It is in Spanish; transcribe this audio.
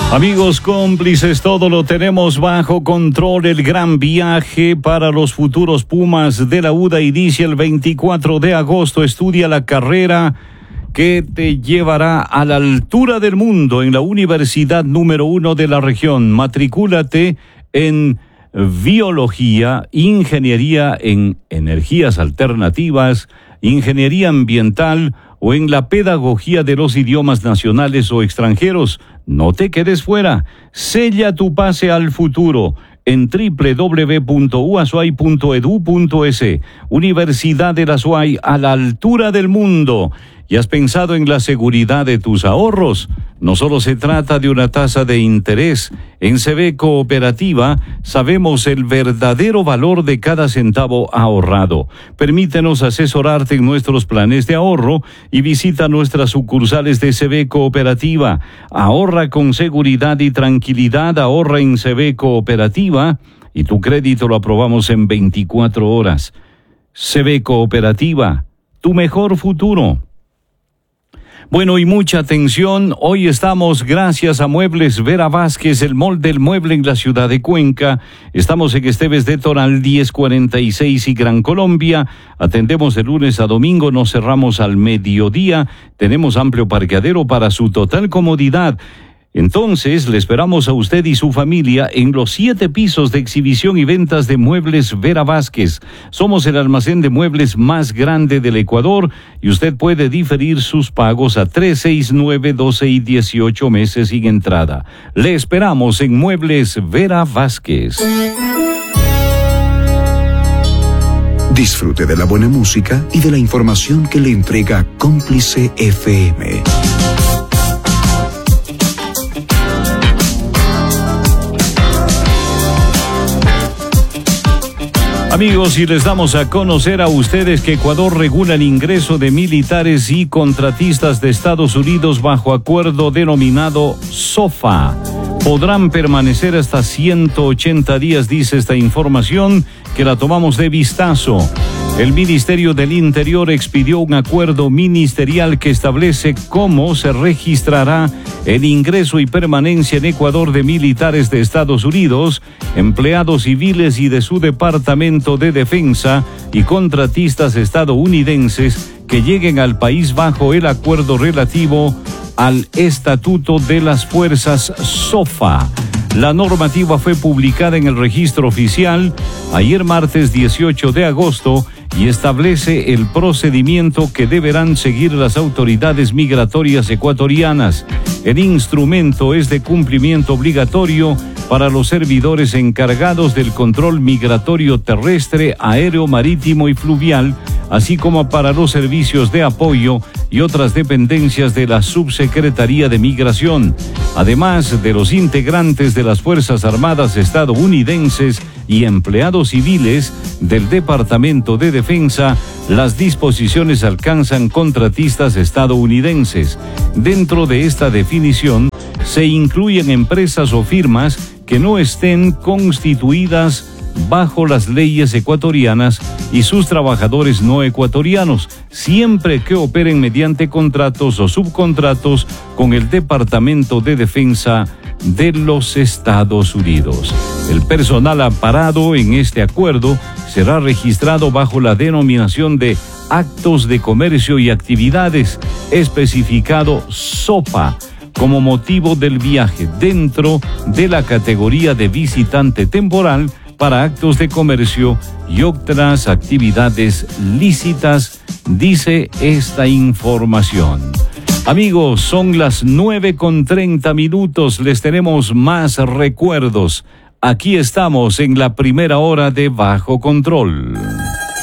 Amigos cómplices, todo lo tenemos bajo control. El gran viaje para los futuros Pumas de la UDA inicia el 24 de agosto. Estudia la carrera que te llevará a la altura del mundo en la universidad número 1 de la región. Matricúlate en biología, ingeniería en energías alternativas, ingeniería ambiental o en la pedagogía de los idiomas nacionales o extranjeros. No te quedes fuera. Sella tu pase al futuro en www.uasuay.edu.es. Universidad de la Azuay, a la altura del mundo. ¿Y has pensado en la seguridad de tus ahorros? No solo se trata de una tasa de interés. En CB Cooperativa sabemos el verdadero valor de cada centavo ahorrado. Permítenos asesorarte en nuestros planes de ahorro y visita nuestras sucursales de CB Cooperativa. Ahorra con seguridad y tranquilidad, ahorra en CB Cooperativa y tu crédito lo aprobamos en 24 horas. CB Cooperativa, tu mejor futuro. Bueno, y mucha atención, hoy estamos gracias a Muebles Vera Vázquez, el mall del mueble en la ciudad de Cuenca. Estamos en Esteves de Toral 1046 y Gran Colombia. Atendemos de lunes a domingo, nos cerramos al mediodía. Tenemos amplio parqueadero para su total comodidad. Entonces, le esperamos a usted y su familia en los 7 pisos de exhibición y ventas de Muebles Vera Vázquez. Somos el almacén de muebles más grande del Ecuador y usted puede diferir sus pagos a 3, 6, 9, 12 y 18 meses sin entrada. Le esperamos en Muebles Vera Vázquez. Disfrute de la buena música y de la información que le entrega Cómplice FM. Amigos, y les damos a conocer a ustedes que Ecuador regula el ingreso de militares y contratistas de Estados Unidos bajo acuerdo denominado SOFA. Podrán permanecer hasta 180 días, dice esta información, que la tomamos de vistazo. El Ministerio del Interior expidió un acuerdo ministerial que establece cómo se registrará el ingreso y permanencia en Ecuador de militares de Estados Unidos, empleados civiles y de su Departamento de Defensa y contratistas estadounidenses que lleguen al país bajo el acuerdo relativo al Estatuto de las Fuerzas SOFA. La normativa fue publicada en el registro oficial ayer martes 18 de agosto y establece el procedimiento que deberán seguir las autoridades migratorias ecuatorianas. El instrumento es de cumplimiento obligatorio para los servidores encargados del control migratorio terrestre, aéreo, marítimo y fluvial, así como para los servicios de apoyo y otras dependencias de la Subsecretaría de Migración, además de los integrantes de las Fuerzas Armadas estadounidenses y empleados civiles del Departamento de Defensa. Las disposiciones alcanzan contratistas estadounidenses. Dentro de esta definición se incluyen empresas o firmas que no estén constituidas bajo las leyes ecuatorianas y sus trabajadores no ecuatorianos, siempre que operen mediante contratos o subcontratos con el Departamento de Defensa de los Estados Unidos. El personal amparado en este acuerdo será registrado bajo la denominación de Actos de Comercio y Actividades, especificado SOPA, como motivo del viaje dentro de la categoría de visitante temporal para actos de comercio y otras actividades lícitas, dice esta información. Amigos, son las 9:30. Les tenemos más recuerdos. Aquí estamos en la primera hora de Bajo Control.